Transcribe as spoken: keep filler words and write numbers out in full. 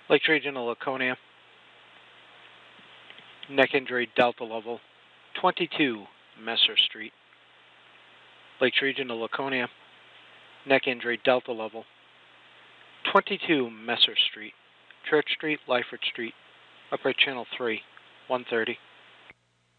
Lakes Region of Laconia. Neck injury, Delta level. twenty-two Messer Street. Lakes Region of Laconia. Neck injury, Delta level. twenty-two Messer Street. Church Street, Lyford Street. Upright Channel three. one thirty.